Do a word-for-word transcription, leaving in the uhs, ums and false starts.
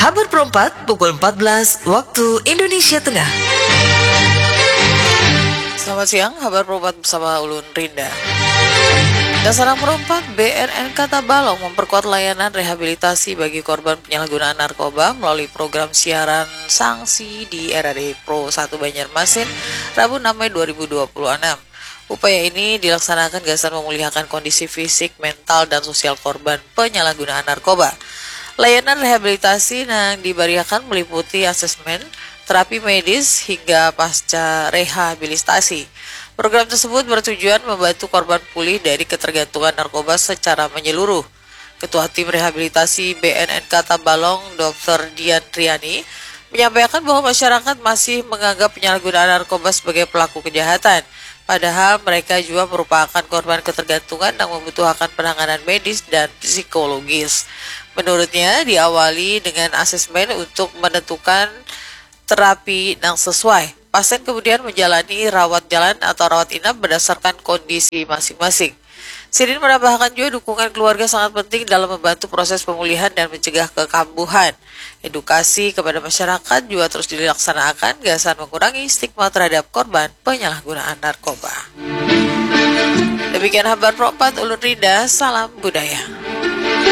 Habar Perempat pukul empat belas waktu Indonesia Tengah. Selamat siang, Habar Perempat bersama Ulun Rinda. Dasarang Perempat, B N N Kata Balong memperkuat layanan rehabilitasi bagi korban penyalahgunaan narkoba melalui program siaran sanksi di R R I Pro satu Banjarmasin, Rabu enam Mei dua ribu dua puluh enam. Upaya ini dilaksanakan gasan memulihkan kondisi fisik, mental, dan sosial korban penyalahgunaan narkoba. Layanan rehabilitasi yang diberikan meliputi asesmen, terapi medis, hingga pasca rehabilitasi. Program tersebut bertujuan membantu korban pulih dari ketergantungan narkoba secara menyeluruh. Ketua Tim Rehabilitasi B N N Kata Balong, Dokter Dian Triani, menyampaikan bahwa masyarakat masih menganggap penyalahgunaan narkoba sebagai pelaku kejahatan. Padahal mereka juga merupakan korban ketergantungan yang membutuhkan penanganan medis dan psikologis. Menurutnya, diawali dengan asesmen untuk menentukan terapi yang sesuai. Pasien kemudian menjalani rawat jalan atau rawat inap berdasarkan kondisi masing-masing. Sidin menambahkan juga dukungan keluarga sangat penting dalam membantu proses pemulihan dan mencegah kekambuhan. Edukasi kepada masyarakat juga terus dilaksanakan gasan mengurangi stigma terhadap korban penyalahgunaan narkoba. Demikian Habar Perempat, Ulun Rinda, salam budaya.